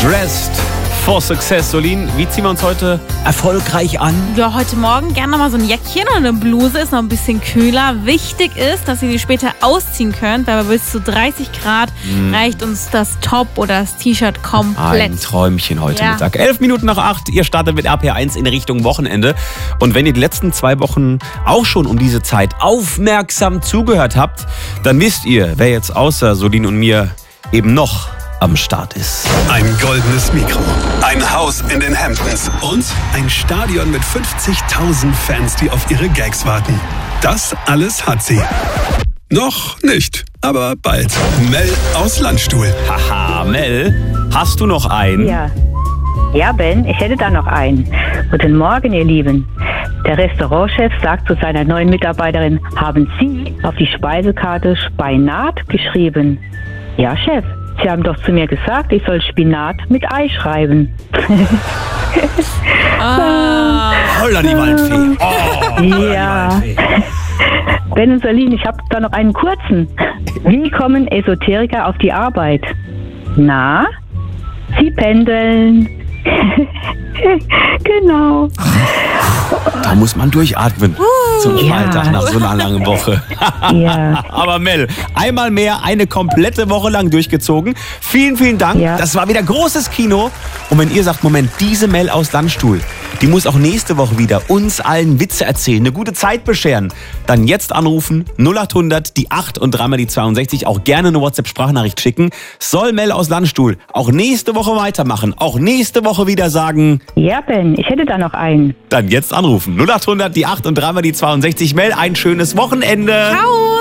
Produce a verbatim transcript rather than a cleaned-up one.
Dressed for Success. Solin, wie ziehen wir uns heute erfolgreich an? Ja, heute Morgen gerne noch mal so ein Jäckchen oder eine Bluse, ist noch ein bisschen kühler. Wichtig ist, dass ihr die später ausziehen könnt, weil bei bis zu dreißig Grad mm. reicht uns das Top oder das T-Shirt komplett. Ein Träumchen heute ja. Mittag. Elf Minuten nach acht, ihr startet mit R P R eins in Richtung Wochenende. Und wenn ihr die letzten zwei Wochen auch schon um diese Zeit aufmerksam zugehört habt, dann wisst ihr, wer jetzt außer Solin und mir eben noch am Start ist. Ein goldenes Mikro, ein Haus in den Hamptons und ein Stadion mit fünfzigtausend Fans, die auf ihre Gags warten. Das alles hat sie. Noch nicht, aber bald. Mel aus Landstuhl. Haha, Mel, hast du noch einen? Ja. Ja, Ben, ich hätte da noch einen. Guten Morgen, ihr Lieben. Der Restaurantchef sagt zu seiner neuen Mitarbeiterin, haben Sie auf die Speisekarte Spinat geschrieben? Ja, Chef. Sie haben doch zu mir gesagt, ich soll Spinat mit Ei schreiben. Ah. Holla die Waldfee. Oh, ja. Ben und Solin, ich habe da noch einen kurzen. Wie kommen Esoteriker auf die Arbeit? Na, sie pendeln. Genau. Da muss man durchatmen zum Freitag ja. nach so einer langen Woche. Ja. Aber Mel, einmal mehr eine komplette Woche lang durchgezogen. Vielen, vielen Dank. Ja. Das war wieder großes Kino. Und wenn ihr sagt, Moment, diese Mel aus Landstuhl, die muss auch nächste Woche wieder uns allen Witze erzählen, eine gute Zeit bescheren, dann jetzt anrufen, null acht hundert, die acht und dreimal die zweiundsechzig, auch gerne eine WhatsApp-Sprachnachricht schicken. Soll Mel aus Landstuhl auch nächste Woche weitermachen, auch nächste Woche wieder sagen, Ja, Ben, ich hätte da noch einen. dann jetzt anrufen. null acht hundert, die acht und dreimal die zweiundsechzig. Mel, ein schönes Wochenende. Ciao.